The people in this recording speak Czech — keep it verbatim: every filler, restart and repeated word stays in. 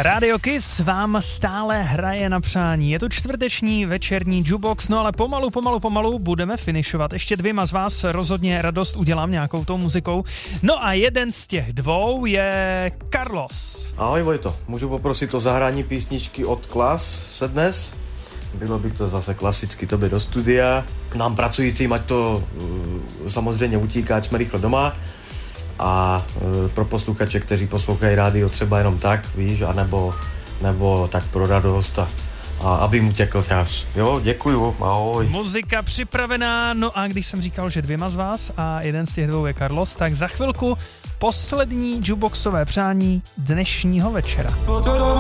Radio Kiss vám stále hraje na přání. Je to čtvrteční večerní jukebox, no ale pomalu, pomalu, pomalu budeme finišovat. Ještě dvěma z vás rozhodně radost udělám nějakou tou muzikou. No a jeden z těch dvou je Carlos. Ahoj Vojto, můžu poprosit o zahrání písničky od Klas se dnes? Bylo by to zase klasicky tobě do studia. K nám pracujícím, ať to uh, samozřejmě utíká, ať jsme rychle doma. A uh, pro posluchače, kteří poslouchají rádio třeba jenom tak, víš, anebo, nebo tak pro radost a, a aby mu těkl čas. Jo, děkuju, ahoj. Muzika připravená, no a když jsem říkal, že dvěma z vás a jeden z těch dvou je Carlos, tak za chvilku poslední jukeboxové přání dnešního večera.